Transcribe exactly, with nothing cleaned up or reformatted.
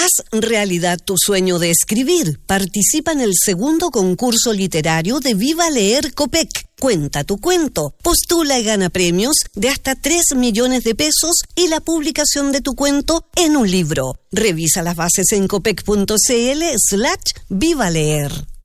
Haz realidad tu sueño de escribir. Participa en el segundo concurso literario de Viva Leer Copec. Cuenta tu cuento, postula y gana premios de hasta tres millones de pesos y la publicación de tu cuento en un libro. Revisa las bases en copec punto cl slash viva leer.